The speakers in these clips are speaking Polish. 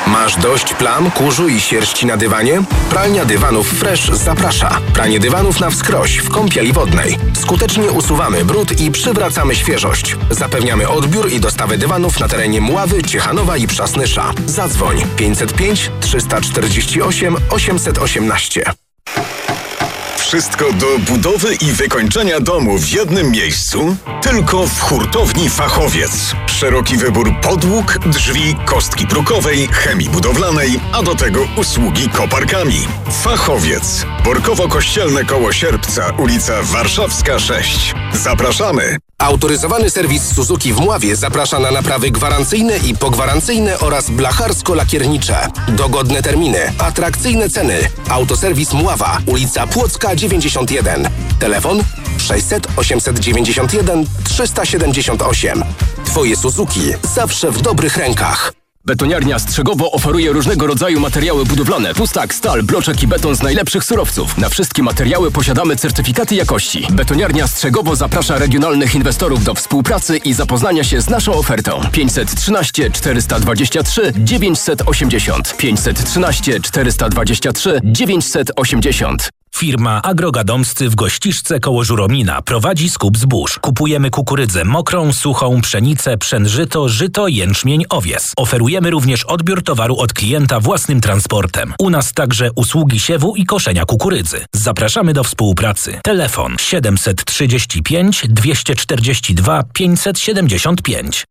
Masz dość plam, kurzu i sierści na dywanie? Pralnia dywanów Fresh zaprasza. Pranie dywanów na wskroś w kąpieli wodnej. Skutecznie usuwamy brud i przywracamy świeżość. Zapewniamy odbiór i dostawę dywanów na terenie Mławy, Ciechanowa i Przasnysza. Zadzwoń 505 348 818. Wszystko do budowy i wykończenia domu w jednym miejscu? Tylko w Hurtowni Fachowiec. Szeroki wybór podłóg, drzwi, kostki brukowej, chemii budowlanej, a do tego usługi koparkami. Fachowiec. Borkowo-Kościelne koło Sierpca, ulica Warszawska 6. Zapraszamy! Autoryzowany serwis Suzuki w Mławie zaprasza na naprawy gwarancyjne i pogwarancyjne oraz blacharsko-lakiernicze. Dogodne terminy, atrakcyjne ceny. Autoserwis Mława, ulica Płocka 91. Telefon 600 891 378. Twoje Suzuki zawsze w dobrych rękach. Betoniarnia Strzegowo oferuje różnego rodzaju materiały budowlane. Pustak, stal, bloczek i beton z najlepszych surowców. Na wszystkie materiały posiadamy certyfikaty jakości. Betoniarnia Strzegowo zaprasza regionalnych inwestorów do współpracy i zapoznania się z naszą ofertą. 513 423 980. 513 423 980. Firma Agrogadomscy w Gościszce koło Żuromina prowadzi skup zbóż. Kupujemy kukurydzę mokrą, suchą, pszenicę, pszenżyto, żyto, jęczmień, owies. Oferujemy również odbiór towaru od klienta własnym transportem. U nas także usługi siewu i koszenia kukurydzy. Zapraszamy do współpracy. Telefon 735 242 575.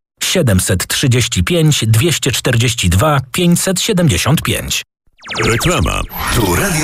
735 242 575. Reklama. Tu Radio